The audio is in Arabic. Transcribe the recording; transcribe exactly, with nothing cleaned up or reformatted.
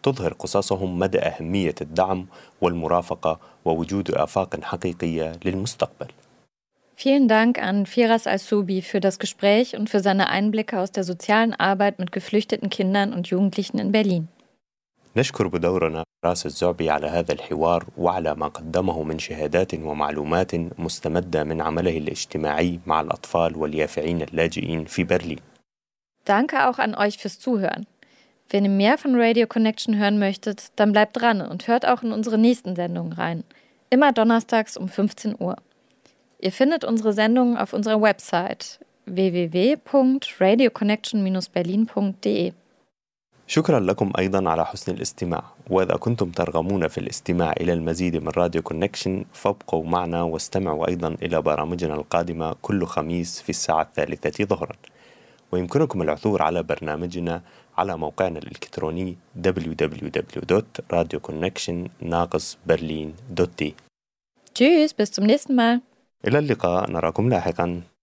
تظهر قصصهم مدى أهمية الدعم والمرافقة ووجود آفاق حقيقية للمستقبل. Vielen Dank an Firas Al-Soubi für das Gespräch und für seine Einblicke aus der sozialen Arbeit mit geflüchteten Kindern und Jugendlichen in Berlin. نشكر بدورنا فراس الزعبي على هذا الحوار وعلى ما قدمه من شهادات ومعلومات مستمدة من عمله الاجتماعي مع الأطفال واليافعين اللاجئين في برلين. Danke auch an euch fürs Zuhören. Wenn ihr mehr von Radio Connection hören möchtet, dann bleibt dran und hört auch in unsere nächsten Sendungen rein. Immer donnerstags um fünfzehn Uhr. Ihr findet unsere Sendungen auf unserer Website w w w punkt radio connection dash berlin punkt d e. شكرا لكم أيضا على حسن الاستماع، وإذا كنتم ترغبون في الاستماع إلى المزيد من راديو كونكشن فابقوا معنا واستمعوا أيضا إلى برامجنا القادمة كل خميس في الساعة الثالثة ظهرا. ويمكنكم العثور على برنامجنا على موقعنا الإلكتروني دبليو دبليو دبليو دوت راديو كونكشن ناقص برلين دوت دي. Tschüss, bis zum nächsten Mal. إلى اللقاء، نراكم لاحقا.